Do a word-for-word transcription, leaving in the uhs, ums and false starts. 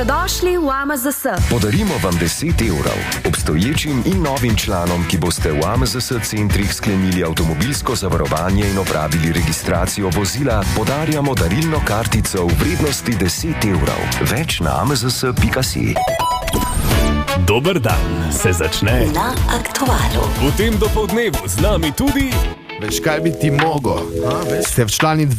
Dobrodošli v A M Z S. Podarimo vam deset evrov. Obstoječim in novim članom, ki boste v A M Z S centrih sklenili avtomobilsko zavarovanje in opravili registracijo vozila, podarjamo darilno kartico v vrednosti deset evrov. Več na a m z s pika si. Dober dan se začne na Aktualu. V tem dopoldnevu z nami tudi... Veš, kaj bi ti mogo? Ste v člani